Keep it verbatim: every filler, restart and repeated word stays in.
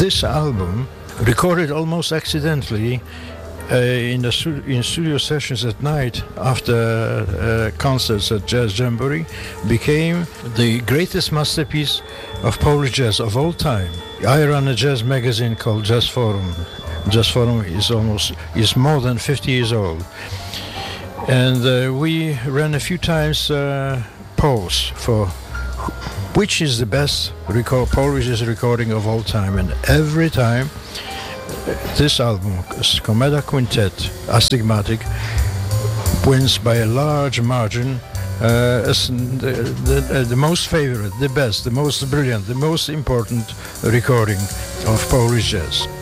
This album, recorded almost accidentally uh, in the stu- in studio sessions at night after uh, concerts at Jazz Jamboree, became the greatest masterpiece of Polish jazz of all time. I run a jazz magazine called Jazz Forum. Jazz Forum is almost is more than fifty years old, and uh, we ran a few times uh, polls for which is the best record, Polish jazz recording of all time, and every time this album, Komeda Quintet, Astigmatic, wins by a large margin uh, as the, the, the most favorite, the best, the most brilliant, the most important recording of Polish jazz.